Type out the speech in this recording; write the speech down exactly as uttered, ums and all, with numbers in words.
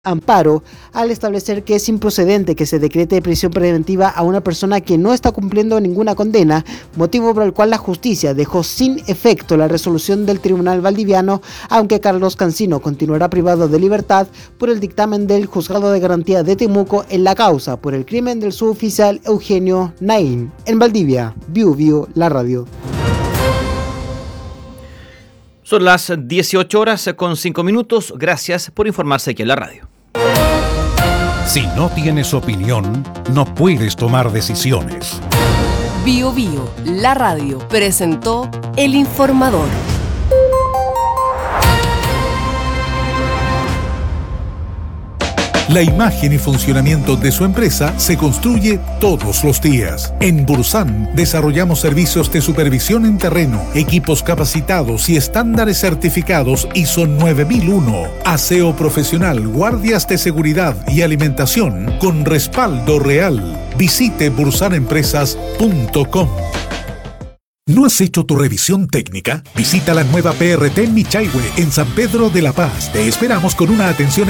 amparo al establecer que es improcedente que se decrete prisión preventiva a una persona que no está cumpliendo ninguna condena, motivo por el cual la justicia dejó sin efecto la resolución del Tribunal Valdiviano, aunque Carlos Cancino continuará privado de libertad por el dictamen del Juzgado de Garantía de Temuco en la causa por el crimen del suboficial Eugenio Naín. En Valdivia, Viu Viu, la radio. Son las dieciocho horas con cinco minutos. Gracias por informarse aquí en la radio. Si no tienes opinión, no puedes tomar decisiones. Bio Bio, la radio, presentó El Informador. La imagen y funcionamiento de su empresa se construye todos los días. En Bursan desarrollamos servicios de supervisión en terreno, equipos capacitados y estándares certificados I S O nueve mil uno, aseo profesional, guardias de seguridad y alimentación con respaldo real. Visite bursan empresas punto com. ¿No has hecho tu revisión técnica? Visita la nueva P R T en Michaihue, en San Pedro de la Paz. Te esperamos con una atención